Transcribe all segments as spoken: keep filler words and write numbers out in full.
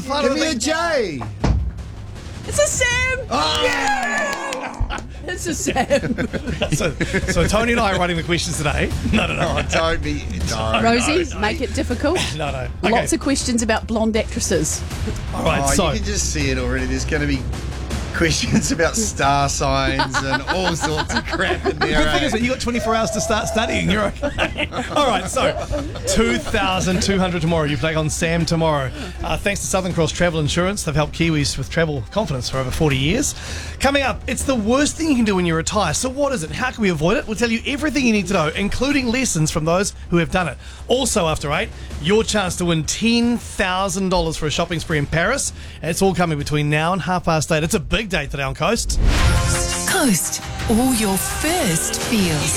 the fun Give of me a it. J. It's a Sam. Oh. Yeah. It's a Sam. So, so Tony and I are running the questions today. No, no, no. Oh, don't be. Don't. Rosie, make it difficult. No, no. Okay. Lots of questions about blonde actresses. All right, Oh, so you can just see it already. There's going to be questions about star signs and all sorts of crap in there. the thing eh? is that you got twenty-four hours to start studying. You're okay. All right, so two thousand two hundred tomorrow. You take on Sam tomorrow. Uh, thanks to Southern Cross Travel Insurance. They've helped Kiwis with travel confidence for over forty years. Coming up, it's the worst thing you can do when you retire. So what is it? How can we avoid it? We'll tell you everything you need to know, including lessons from those who have done it. Also, after eight, your chance to win ten thousand dollars for a shopping spree in Paris. And it's all coming between now and half past eight. It's a big day today on Coast. Coast, all your first feels.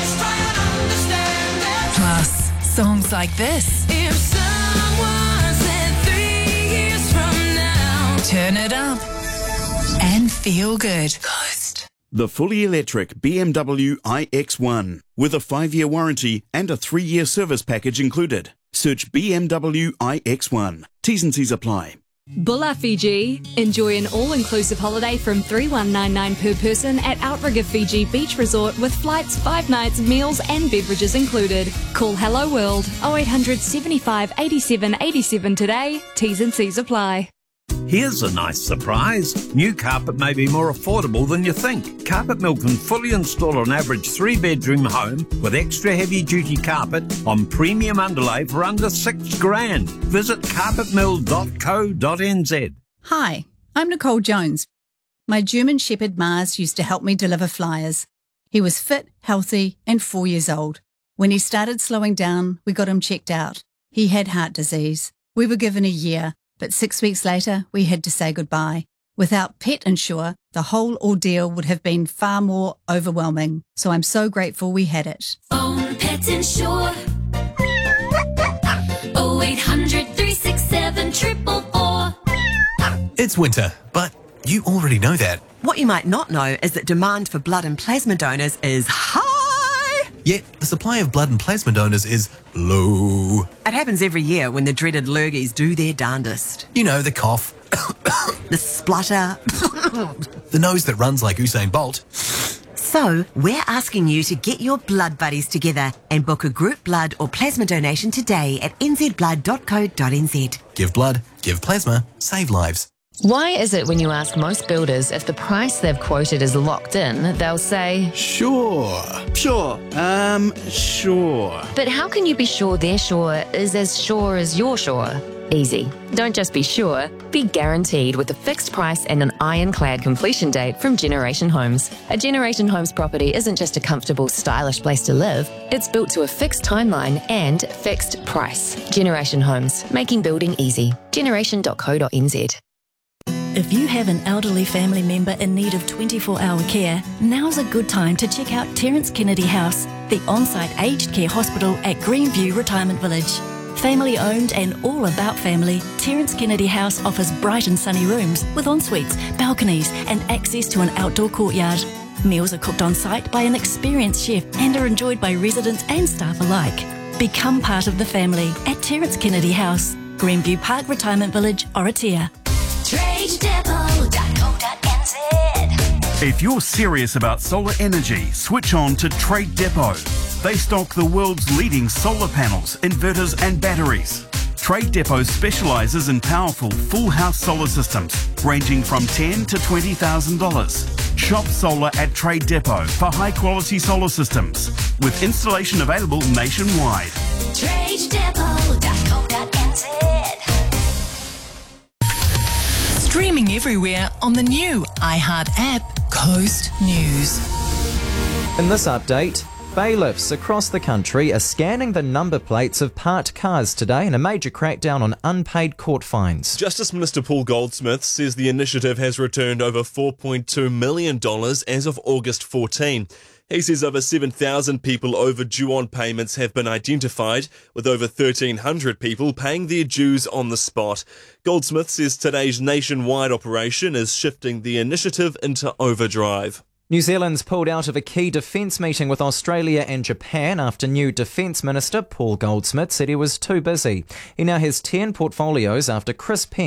Plus, songs like this. If someone said three years from now, turn it up and feel good. Coast. The fully electric B M W i X one with a five-year warranty and a three-year service package included. Search B M W i X one. T's and C's apply. Bulla Fiji. Enjoy an all-inclusive holiday from three thousand one hundred ninety-nine dollars per person at Outrigger Fiji Beach Resort with flights, five nights, meals and beverages included. Call Hello World oh eight hundred, seventy-five, eighty-seven, eighty-seven today. T's and C's apply. Here's a nice surprise. New carpet may be more affordable than you think. Carpet Mill can fully install an average three-bedroom home with extra heavy-duty carpet on premium underlay for under six grand. Visit carpet mill dot co dot n z. Hi, I'm Nicole Jones. My German Shepherd Mars used to help me deliver flyers. He was fit, healthy and four years old. When he started slowing down, we got him checked out. He had heart disease. We were given a year. But six weeks later, we had to say goodbye. Without Pet Insure, the whole ordeal would have been far more overwhelming. So I'm so grateful we had it. Phone Pet Insure. oh eight hundred, three six seven, four four four. It's winter, but you already know that. What you might not know is that demand for blood and plasma donors is high. Yet the supply of blood and plasma donors is low. It happens every year when the dreaded lurgies do their darndest. You know, the cough, the splutter, the nose that runs like Usain Bolt. So, we're asking you to get your blood buddies together and book a group blood or plasma donation today at n z blood dot co dot n z. Give blood, give plasma, save lives. Why is it when you ask most builders if the price they've quoted is locked in, they'll say, Sure. Sure. Um, sure. But how can you be sure their sure is as sure as you're sure? Easy. Don't just be sure, be guaranteed with a fixed price and an ironclad completion date from Generation Homes. A Generation Homes property isn't just a comfortable, stylish place to live. It's built to a fixed timeline and fixed price. Generation Homes, making building easy. generation dot co dot n z. If you have an elderly family member in need of twenty-four hour care, now's a good time to check out Terence Kennedy House, the on-site aged care hospital at Greenview Retirement Village. Family owned and all about family, Terence Kennedy House offers bright and sunny rooms with en-suites, balconies and access to an outdoor courtyard. Meals are cooked on site by an experienced chef and are enjoyed by residents and staff alike. Become part of the family at Terence Kennedy House, Greenview Park Retirement Village, Oratia. trade depot dot co dot n z. If you're serious about solar energy, switch on to Trade Depot. They stock the world's leading solar panels, inverters and batteries. Trade Depot specialises in powerful full house solar systems ranging from ten thousand dollars to twenty thousand dollars. Shop solar at Trade Depot for high quality solar systems with installation available nationwide. trade depot dot co dot n z. Streaming everywhere on the new iHeart app, Coast News. In this update, bailiffs across the country are scanning the number plates of parked cars today in a major crackdown on unpaid court fines. Justice Minister Paul Goldsmith says the initiative has returned over four point two million dollars as of August fourteenth. He says over seven thousand people overdue on payments have been identified, with over thirteen hundred people paying their dues on the spot. Goldsmith says today's nationwide operation is shifting the initiative into overdrive. New Zealand's pulled out of a key defence meeting with Australia and Japan after new Defence Minister Paul Goldsmith said he was too busy. He now has ten portfolios after Chris Penn